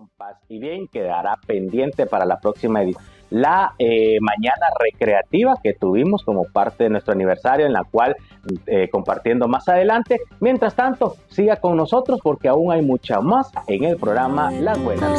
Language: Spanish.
Fundación Paz y Bien quedará pendiente para la próxima edición. La mañana recreativa que tuvimos como parte de nuestro aniversario, en la cual compartiendo más adelante. Mientras tanto, siga con nosotros porque aún hay mucha más en el programa Las Buenas.